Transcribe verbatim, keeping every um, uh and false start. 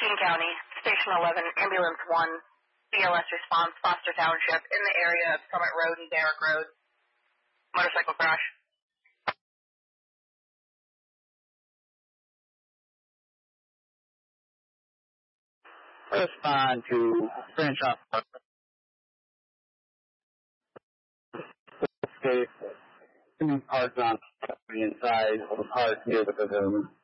King County, Station eleven, Ambulance one, B L S response, Foster Township, in the area of Summit Road and Derrick Road. Motorcycle crash. Respond to branch off escape. Two parts on the inside, parts near the pavilion.